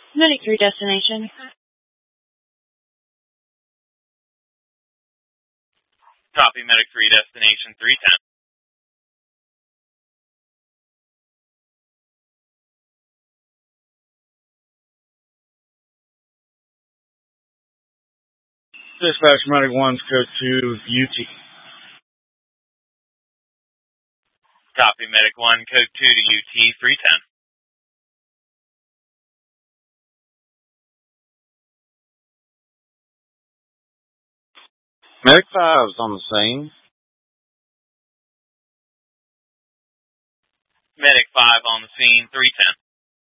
Medic 3 destination. Copy, Medic 3 destination 310. Dispatch Medic 1's code 2 UT. Copy, Medic 1, code 2 to UT 310. Medic 5's on the scene. Medic 5 on the scene 310.